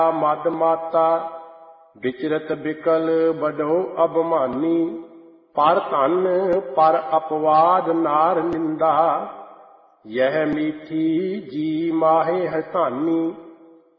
ਮਦ ਮਾਤਾ ਵਿਚਰਤ ਬਿਕਲ ਬਡੋ ਅਭਮਾਨੀ। ਪਰ ਧਨ ਪਰ ਅਪਵਾਦ ਨਾਰ ਨਿੰਦਾ, ਯਹ ਮੀਠੀ ਜੀ ਮਾਹੇ ਹੈ ਧਾਨੀ।